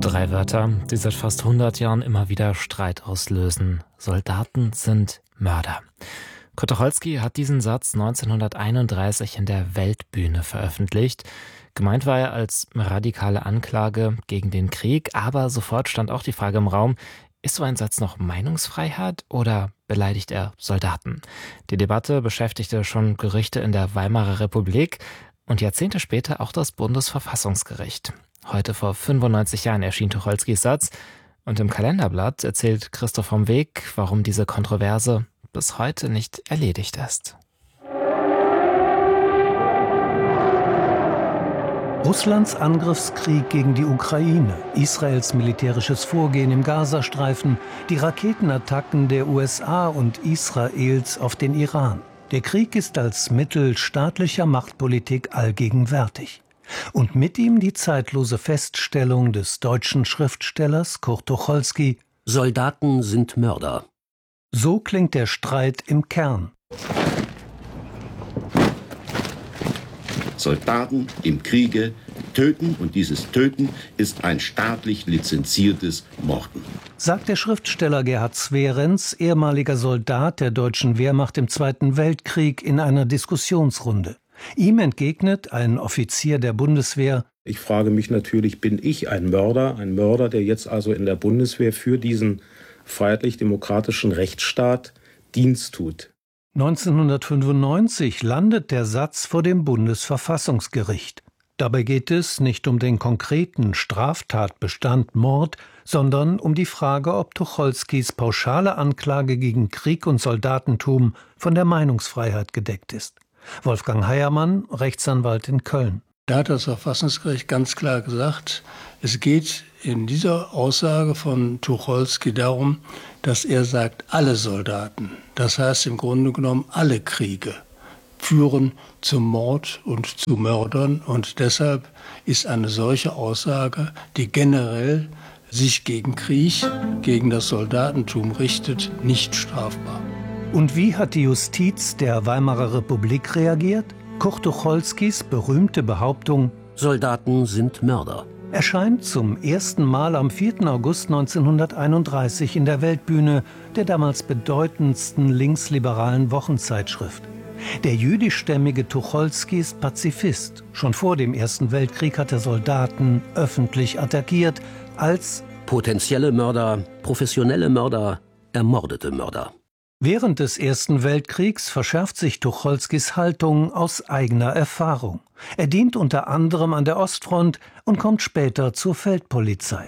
Drei Wörter, die seit fast 100 Jahren immer wieder Streit auslösen. Soldaten sind Mörder. Kurt Tucholsky hat diesen Satz 1931 in der Weltbühne veröffentlicht. Gemeint war er als radikale Anklage gegen den Krieg, aber sofort stand auch die Frage im Raum, ist so ein Satz noch Meinungsfreiheit oder beleidigt er Soldaten? Die Debatte beschäftigte schon Gerichte in der Weimarer Republik und Jahrzehnte später auch das Bundesverfassungsgericht. Heute vor 95 Jahren erschien Tucholskys Satz und im Kalenderblatt erzählt Christoph vom Weg, warum diese Kontroverse bis heute nicht erledigt ist. Russlands Angriffskrieg gegen die Ukraine, Israels militärisches Vorgehen im Gazastreifen, die Raketenattacken der USA und Israels auf den Iran. Der Krieg ist als Mittel staatlicher Machtpolitik allgegenwärtig. Und mit ihm die zeitlose Feststellung des deutschen Schriftstellers Kurt Tucholsky: Soldaten sind Mörder. So klingt der Streit im Kern. Soldaten im Kriege töten und dieses Töten ist ein staatlich lizenziertes Morden, sagt der Schriftsteller Gerhard Swerenz, ehemaliger Soldat der deutschen Wehrmacht im Zweiten Weltkrieg, in einer Diskussionsrunde. Ihm entgegnet ein Offizier der Bundeswehr: Ich frage mich natürlich, bin ich ein Mörder, der jetzt also in der Bundeswehr für diesen freiheitlich-demokratischen Rechtsstaat Dienst tut? 1995 landet der Satz vor dem Bundesverfassungsgericht. Dabei geht es nicht um den konkreten Straftatbestand Mord, sondern um die Frage, ob Tucholskys pauschale Anklage gegen Krieg und Soldatentum von der Meinungsfreiheit gedeckt ist. Wolfgang Heiermann, Rechtsanwalt in Köln. Da hat das Verfassungsgericht ganz klar gesagt, es geht in dieser Aussage von Tucholsky darum, dass er sagt, alle Soldaten, das heißt im Grunde genommen alle Kriege, führen zum Mord und zu Mördern. Und deshalb ist eine solche Aussage, die generell sich gegen Krieg, gegen das Soldatentum richtet, nicht strafbar. Und wie hat die Justiz der Weimarer Republik reagiert? Kurt Tucholskys berühmte Behauptung Soldaten sind Mörder erscheint zum ersten Mal am 4. August 1931 in der Weltbühne der damals bedeutendsten linksliberalen Wochenzeitschrift. Der jüdischstämmige Tucholsky ist Pazifist. Schon vor dem Ersten Weltkrieg hat er Soldaten öffentlich attackiert als potenzielle Mörder, professionelle Mörder, ermordete Mörder. Während des Ersten Weltkriegs verschärft sich Tucholskys Haltung aus eigener Erfahrung. Er dient unter anderem an der Ostfront und kommt später zur Feldpolizei.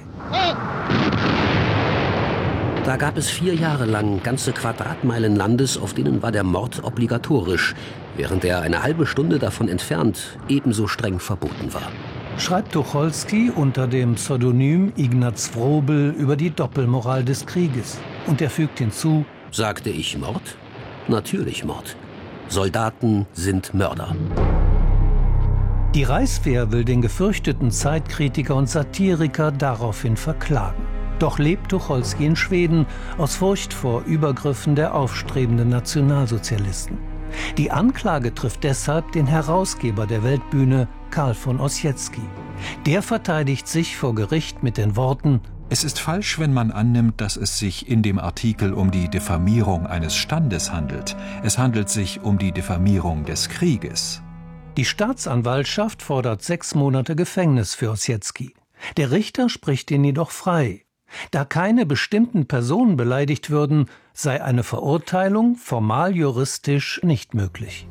Da gab es 4 Jahre lang ganze Quadratmeilen Landes, auf denen war der Mord obligatorisch, während er eine halbe Stunde davon entfernt ebenso streng verboten war. Schreibt Tucholsky unter dem Pseudonym Ignaz Wrobel über die Doppelmoral des Krieges. Und er fügt hinzu: Sagte ich Mord? Natürlich Mord. Soldaten sind Mörder. Die Reichswehr will den gefürchteten Zeitkritiker und Satiriker daraufhin verklagen. Doch lebt Tucholsky in Schweden aus Furcht vor Übergriffen der aufstrebenden Nationalsozialisten. Die Anklage trifft deshalb den Herausgeber der Weltbühne, Karl von Ossietzky. Der verteidigt sich vor Gericht mit den Worten: Es ist falsch, wenn man annimmt, dass es sich in dem Artikel um die Diffamierung eines Standes handelt. Es handelt sich um die Diffamierung des Krieges. Die Staatsanwaltschaft fordert 6 Monate Gefängnis für Ossietzky. Der Richter spricht ihn jedoch frei. Da keine bestimmten Personen beleidigt würden, sei eine Verurteilung formal juristisch nicht möglich.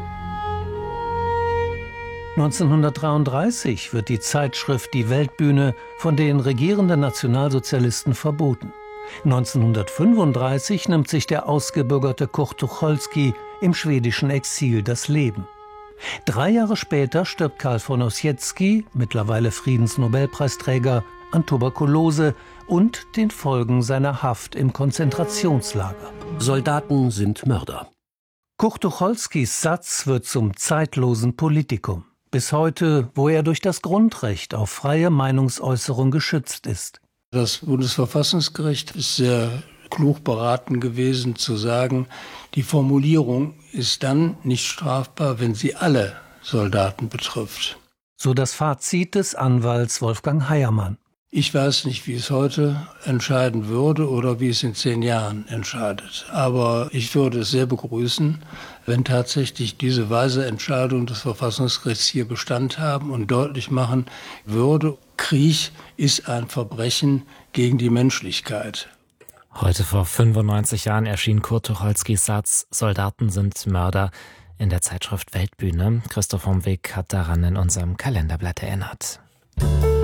1933 wird die Zeitschrift Die Weltbühne von den regierenden Nationalsozialisten verboten. 1935 nimmt sich der ausgebürgerte Kurt Tucholsky im schwedischen Exil das Leben. 3 Jahre später stirbt Karl von Ossietzky, mittlerweile Friedensnobelpreisträger, an Tuberkulose und den Folgen seiner Haft im Konzentrationslager. Soldaten sind Mörder. Kurt Tucholskys Satz wird zum zeitlosen Politikum. Bis heute, wo er durch das Grundrecht auf freie Meinungsäußerung geschützt ist. Das Bundesverfassungsgericht ist sehr klug beraten gewesen zu sagen, die Formulierung ist dann nicht strafbar, wenn sie alle Soldaten betrifft. So das Fazit des Anwalts Wolfgang Heiermann. Ich weiß nicht, wie es heute entscheiden würde oder wie es in 10 Jahren entscheidet. Aber ich würde es sehr begrüßen, wenn tatsächlich diese weise Entscheidung des Verfassungsgerichts hier Bestand haben und deutlich machen würde, Krieg ist ein Verbrechen gegen die Menschlichkeit. Heute vor 95 Jahren erschien Kurt Tucholskys Satz »Soldaten sind Mörder« in der Zeitschrift Weltbühne. Christoph Homweg hat daran in unserem Kalenderblatt erinnert.